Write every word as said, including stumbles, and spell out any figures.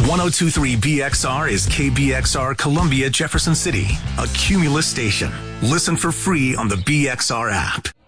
one oh two point three B X R is K B X R Columbia, Jefferson City, a Cumulus station. Listen for free on the B X R app.